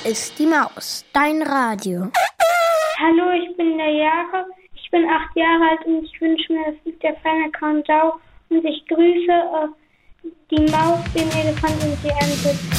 ist die Maus, dein Radio. Hallo, ich bin der Jakob. Ich bin 8 Jahre alt und ich wünsche mir, das liegt der feine Countdown. Und ich grüße die Maus, den Elefant und die Ente.